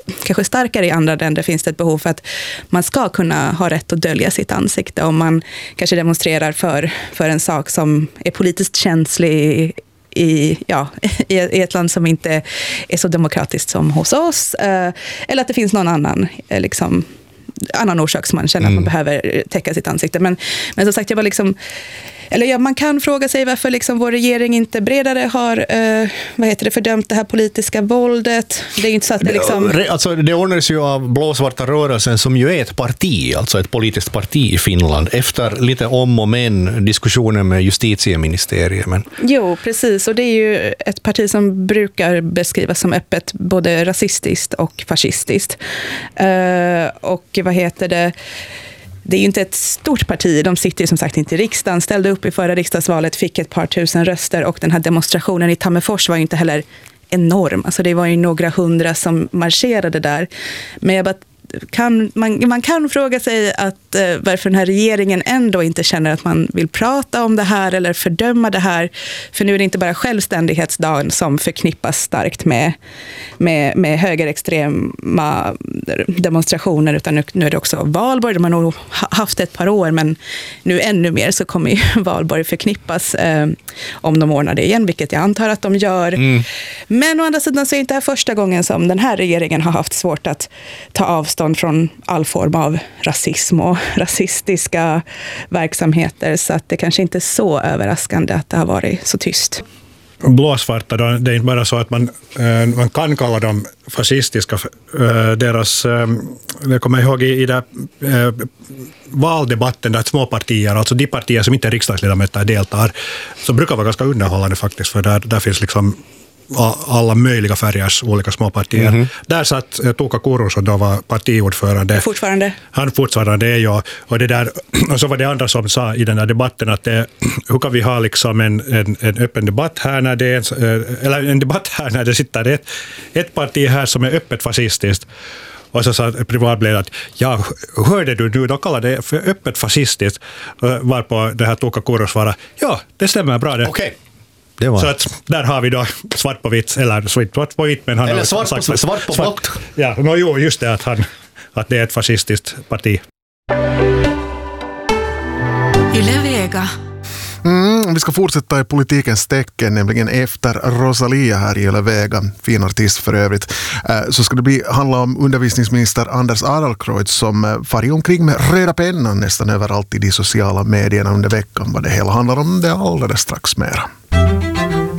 kanske starkare i andra länder finns det ett behov för att man ska kunna ha rätt att dölja sitt ansikte om man kanske demonstrerar för en sak som är politiskt känslig i ett land som inte är så demokratiskt som hos oss, eller att det finns någon annan annan orsak som man känner att man behöver täcka sitt ansikte. Men som sagt, man kan fråga sig varför vår regering inte bredare har fördömt det här politiska våldet. Det är inte så att det det ordnades ju av Blåsvarta rörelsen, som ju är ett parti, alltså ett politiskt parti i Finland, efter lite om och men diskussioner med justitieministeriet. Jo, precis. Och det är ju ett parti som brukar beskrivas som öppet både rasistiskt och fascistiskt. Det är ju inte ett stort parti, de sitter ju som sagt inte i riksdagen, ställde upp i förra riksdagsvalet, fick ett par tusen röster, och den här demonstrationen i Tammerfors var ju inte heller enorm. Alltså det var ju några hundra som marscherade där. Men man kan fråga sig varför den här regeringen ändå inte känner att man vill prata om det här eller fördöma det här. För nu är det inte bara självständighetsdagen som förknippas starkt med högerextrema demonstrationer, utan nu är det också valborg. De har nog haft ett par år, men nu ännu mer så kommer ju valborg förknippas om de ordnar det igen, vilket jag antar att de gör. Men å andra sidan så är det inte första gången som den här regeringen har haft svårt att ta avstånd från all form av rasism och rasistiska verksamheter, så att det kanske inte är så överraskande att det har varit så tyst. Blåsvarta, det är inte bara så att man kan kalla dem fascistiska. Jag kommer ihåg i där valdebatten där små partier, alltså de partier som inte är riksdagsledamöter deltar, så brukar vara ganska underhållande faktiskt, för där finns alla möjliga färgers olika småpartier. Där satt Tuukka Kurus, och då var partiordförande. Han fortfarande är jag. Och så var det andra som sa i den här debatten att hur kan vi ha en öppen debatt här när det eller en debatt här när det sitter ett parti här som är öppet fascistiskt. Och så sa privatledaren att hörde du nu, de kallar det för öppet fascistiskt, varpå det här Tuukka Kurus svarade, ja, det stämmer bra det. Okej. Så att där har vi då svart på vitt, eller svart på vitt, men han eller svart på blått. Ja, just det att det är ett fascistiskt parti. Yle Vega. Vi ska fortsätta i politikens tecken, nämligen efter Rosalia här i Yle Vega, fin artist för övrigt, så ska det handla om undervisningsminister Anders Adlercreutz som far omkring med röda pennan nästan överallt i de sociala medierna under veckan. Vad det hela handlar om, det alldeles strax mera.